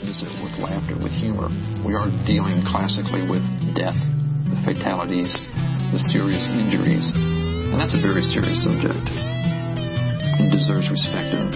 visit with laughter, with humor. We are dealing classically with death, the fatalities, the serious injuries. And that's a very serious subject and deserves respect and